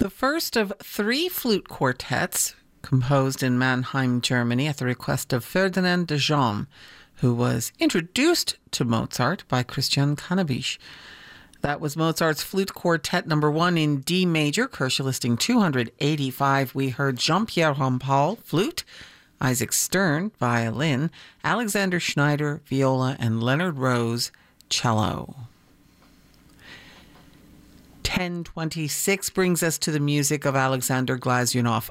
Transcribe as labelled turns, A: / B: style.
A: The first of three flute quartets composed in Mannheim, Germany, at the request of Ferdinand de Jong, who was introduced to Mozart by Christian Canabisch. That was Mozart's Flute Quartet number 1 in D major, Kershaw listing 285. We heard Jean-Pierre Rampal, flute, Isaac Stern, violin, Alexander Schneider, viola, and Leonard Rose, cello. 10:26 brings us to the music of Alexander Glazunov,